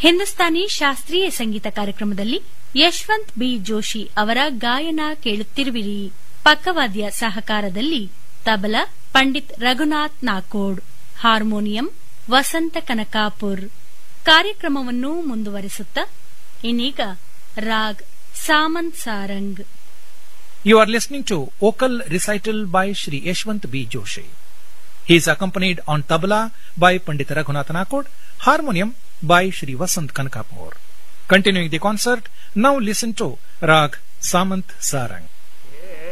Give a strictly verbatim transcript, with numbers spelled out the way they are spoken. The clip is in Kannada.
ಹಿಂದೂಸ್ತಾನಿ ಶಾಸ್ತ್ರೀಯ ಸಂಗೀತ ಕಾರ್ಯಕ್ರಮದಲ್ಲಿ ಯಶವಂತ್ ಬಿ ಜೋಶಿ ಅವರ ಗಾಯನ ಕೇಳುತ್ತಿರುವಿರಿ. ಪಕ್ಕವಾದ್ಯ ಸಹಕಾರದಲ್ಲಿ ತಬಲಾ ಪಂಡಿತ್ ರಘುನಾಥ್ ನಾಕೋಡ್, ಹಾರ್ಮೋನಿಯಂ ವಸಂತ ಕನಕಾಪುರ್. ಕಾರ್ಯಕ್ರಮವನ್ನು ಮುಂದುವರಿಸುತ್ತಾ ಇನ್ನೀಗ raag Samant Sarang. You are listening to vocal recital by Shri Yashwant B. Joshi. He is accompanied on tabla by Pandit Raghunath Nakod, harmonium by Shri Vasant Kankapur. Continuing the concert, now listen to Rag Samant Sarang.